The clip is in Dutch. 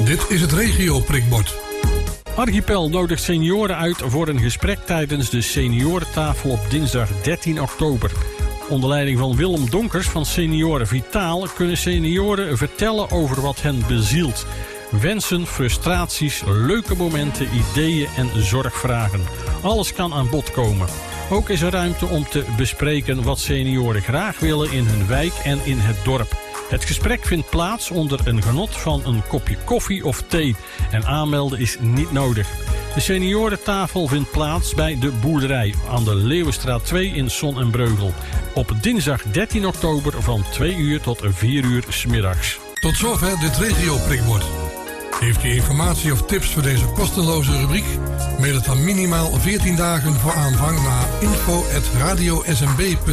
Dit is het regio-prikbord. Archipel nodigt senioren uit voor een gesprek tijdens de seniorentafel op dinsdag 13 oktober. Onder leiding van Willem Donkers van Senioren Vitaal kunnen senioren vertellen over wat hen bezielt. Wensen, frustraties, leuke momenten, ideeën en zorgvragen. Alles kan aan bod komen. Ook is er ruimte om te bespreken wat senioren graag willen in hun wijk en in het dorp. Het gesprek vindt plaats onder een genot van een kopje koffie of thee. En aanmelden is niet nodig. De seniorentafel vindt plaats bij de boerderij aan de Leeuwenstraat 2 in Son en Breugel. Op dinsdag 13 oktober van 2 uur tot 4 uur 's middags. Tot zover dit regio-prikbord. Heeft u informatie of tips voor deze kostenloze rubriek? Mail het dan minimaal 14 dagen voor aanvang naar info@radiosmb.nl.